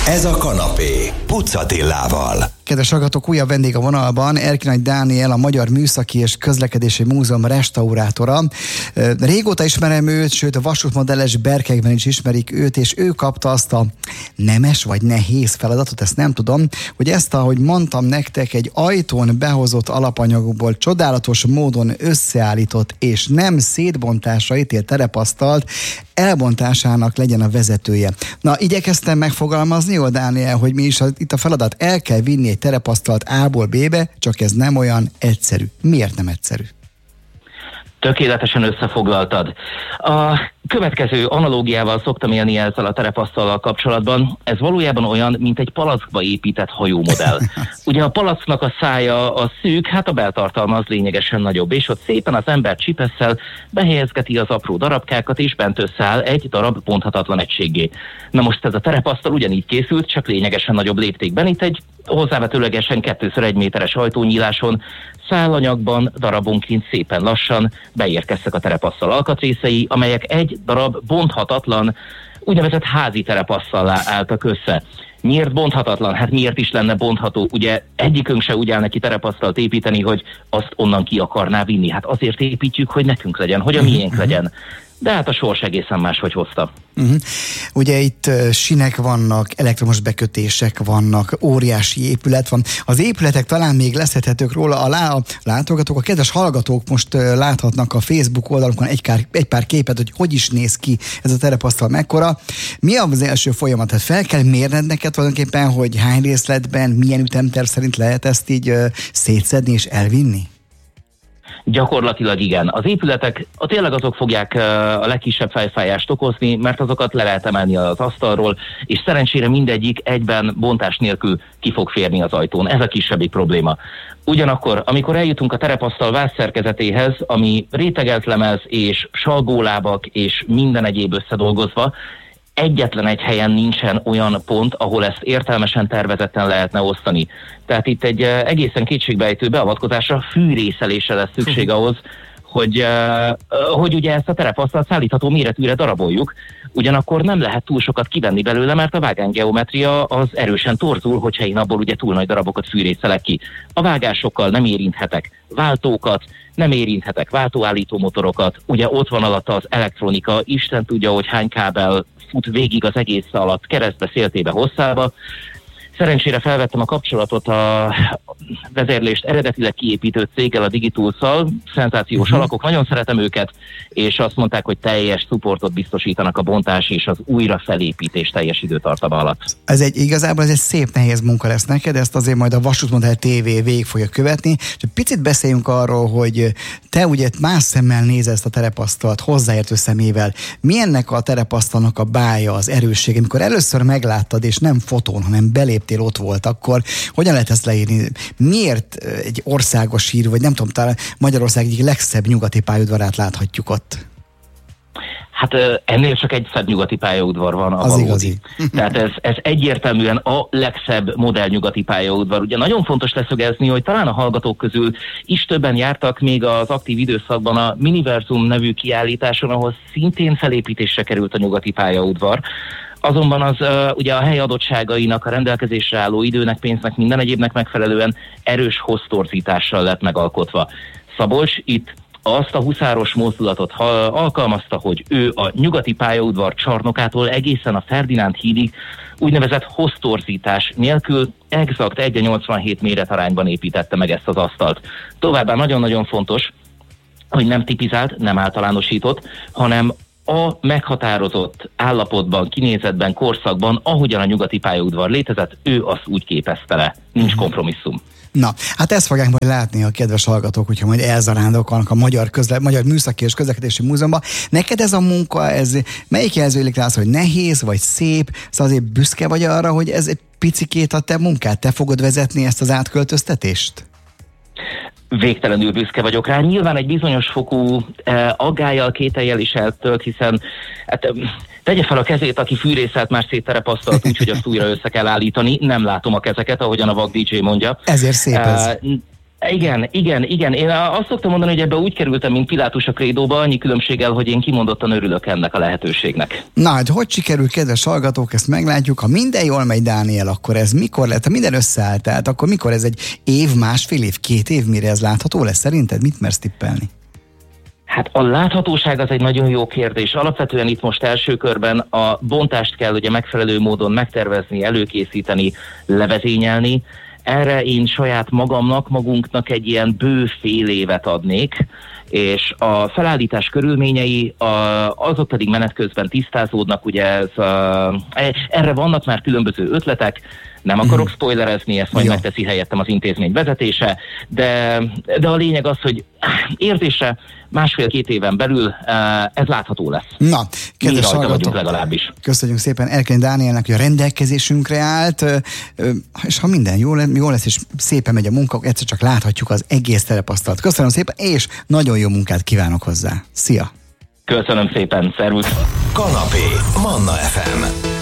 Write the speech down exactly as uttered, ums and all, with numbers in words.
Ez a kanapé Puc Attilával. Kedves hallgatók, újabb vendég a vonalban, Erkinagy Dániel, a Magyar Műszaki és Közlekedési Múzeum restaurátora. Régóta ismerem őt, sőt a vasútmodelles berkekben is ismerik őt, és ő kapta azt a nemes vagy nehéz feladatot, ezt nem tudom, hogy ezt, ahogy mondtam nektek, egy ajtón behozott alapanyagokból csodálatos módon összeállított és nem szétbontásra ítélt terepasztalt elbontásának legyen a vezetője. Na, igyekeztem megfogalmazni, jól Dániel, hogy mi is a, itt a feladat, el kell vinni egy terepasztalt A-ból B-be, csak ez nem olyan egyszerű. Miért nem egyszerű? Tökéletesen összefoglaltad. A következő analógiával szoktam élni ezzel a terepasztallal kapcsolatban. Ez valójában olyan, mint egy palackba épített hajómodell. Ugye a palacknak a szája a szűk, hát a beltartalma az lényegesen nagyobb, és ott szépen az ember csipesszel behelyezgeti az apró darabkákat, és bent összeáll egy darab bonthatatlan egységgé. Na most ez a terepasztal ugyanígy készült, csak lényegesen nagyobb léptékben. Itt egy hozzávetőlegesen kettőször egy méteres ajtónyíláson szálanyagban darabonként szépen lassan beérkeztek a terepasztal alkatrészei, amelyek egy darab bonthatatlan, úgynevezett házi terepasztallá álltak össze. Miért bonthatatlan? Hát miért is lenne bontható? Ugye egyikünk se úgy áll neki terepasztalt építeni, hogy azt onnan ki akarná vinni. Hát azért építjük, hogy nekünk legyen, hogy a miénk legyen. De hát a sors egészen máshogy hozta. Uh-huh. Ugye itt uh, sinek vannak, elektromos bekötések vannak, óriási épület van. Az épületek talán még leszedhetők róla, a, lá- a látogatók, a kedves hallgatók most uh, láthatnak a Facebook oldalunkon egy, kár, egy pár képet, hogy hogy is néz ki ez a terepasztal mekkora. Mi az első folyamat? Tehát fel kell mérned neked tulajdonképpen, hogy hány részletben, milyen ütemterv szerint lehet ezt így uh, szétszedni és elvinni? Gyakorlatilag igen. Az épületek a tényleg azok fogják a legkisebb fejfájást okozni, mert azokat le lehet emelni az asztalról, és szerencsére mindegyik egyben bontás nélkül ki fog férni az ajtón. Ez a kisebbik probléma. Ugyanakkor, amikor eljutunk a terepasztal vászszerkezetéhez, ami rétegelt lemez és salgólábak és minden egyéb összedolgozva, egyetlen egy helyen nincsen olyan pont, ahol ezt értelmesen tervezetten lehetne osztani. Tehát itt egy egészen kétségbejtő beavatkozásra, fűrészelésre lesz szükség ahhoz, hogy, hogy ugye ezt a terepasztalt szállítható méretűre daraboljuk, ugyanakkor nem lehet túl sokat kivenni belőle, mert a vágánygeometria az erősen torzul, hogyha én abból ugye túl nagy darabokat fűrészelek ki. A vágásokkal nem érinthetek váltókat, nem érinthetek váltóállító motorokat, ugye ott van alatt az elektronika, Isten tudja, hogy hány kábel fut végig az egész alatt, keresztbe, széltébe, hosszába. Szerencsére felvettem a kapcsolatot a vezérlést eredetileg kiépítő céggel, a Digitools-szal, szenzációs uh-huh. alakok, nagyon szeretem őket, és azt mondták, hogy teljes szupportot biztosítanak a bontás és az újra felépítés teljes időtartama alatt. Ez egy igazából ez egy szép nehéz munka lesz neked, ezt azért majd a Vasútmodell té vé végig fogja követni. Csak picit beszéljünk arról, hogy te ugye más szemmel nézel ezt a terepasztalt, hozzáértő szemével. Mi ennek a terepasztalnak a bája, az erőssége? Amikor először megláttad, és nem fotón, hanem beléptél, ott volt, akkor hogyan lehet ezt leírni? Miért egy országos hírű, vagy nem tudom, talán Magyarország egyik legszebb nyugati pályaudvarát láthatjuk ott? Hát ennél csak egy szebb nyugati pályaudvar van, a az valódi. Igazi. Tehát ez, ez egyértelműen a legszebb modell nyugati pályaudvar. Ugye nagyon fontos leszögezni, hogy talán a hallgatók közül is többen jártak még az aktív időszakban a Miniverzum nevű kiállításon, ahol szintén felépítésre került a nyugati pályaudvar. Azonban az uh, ugye a hely adottságainak, a rendelkezésre álló időnek, pénznek, minden egyébnek megfelelően erős hossztorzítással lett megalkotva. Szabolcs itt azt a huszáros mozdulatot ha, alkalmazta, hogy ő a nyugati pályaudvar csarnokától egészen a Ferdinánd hídig úgynevezett hossztorzítás nélkül exakt egy nyolcvanhét méretarányban építette meg ezt az asztalt. Továbbá nagyon-nagyon fontos, hogy nem tipizált, nem általánosított, hanem a meghatározott állapotban, kinézetben, korszakban, ahogyan a nyugati pályaudvar létezett, ő azt úgy képezte le. Nincs kompromisszum. Na, hát ezt fogják majd látni a kedves hallgatók, hogyha majd elzarándokolnak a Magyar, közle, Magyar Műszaki és Közlekedési Múzeumban. Neked ez a munka, ez melyik jelzőlik rá az, hogy nehéz vagy szép? Szóval azért büszke vagy arra, hogy ez egy picikét a te munkát? Te fogod vezetni ezt az átköltöztetést? Végtelenül büszke vagyok rá. Nyilván egy bizonyos fokú eh, aggályjal, kétellyel is eltölt, hiszen hát, eh, tegye fel a kezét, aki fűrészelt már szétterepasztalt úgy, hogy azt újra össze kell állítani. Nem látom a kezeket, ahogyan a vak dé dzsé mondja. Ezért szép ez. Eh, Igen, igen, igen. Én azt szoktam mondani, hogy ebbe úgy kerültem, mint Pilátus a krédóba, annyi különbséggel, hogy én kimondottan örülök ennek a lehetőségnek. Na hát, hogy sikerül, kedves hallgatók, ezt meglátjuk. Ha minden jól megy, Dániel, akkor ez mikor lehet? Ha minden összeáll, tehát akkor mikor ez egy év, másfél év, két év, mire ez látható lesz? Szerinted mit mersz tippelni? Hát a láthatóság az egy nagyon jó kérdés. Alapvetően itt most első körben a bontást kell ugye megfelelő módon megtervezni, előkészíteni, levezényelni. Erre én saját magamnak, magunknak egy ilyen bő fél évet adnék, és a felállítás körülményei, a, azok pedig menet közben tisztázódnak, ugye ez a, erre vannak már különböző ötletek, nem akarok mm. spoilerezni, ezt majd Jó. megteszi helyettem az intézmény vezetése, de, de a lényeg az, hogy érzésre másfél-két éven belül ez látható lesz. Na, kedves hallgatók, legalábbis. Köszönjük szépen Erkény Dánielnek, hogy a rendelkezésünkre állt, és ha minden jó lesz, jó lesz és szépen megy a munka, egyszer csak láthatjuk az egész terepasztalt. Köszönöm szépen, és nagyon jó munkát kívánok hozzá. Szia! Köszönöm szépen, szervusz! Kanapé, Manna ef em.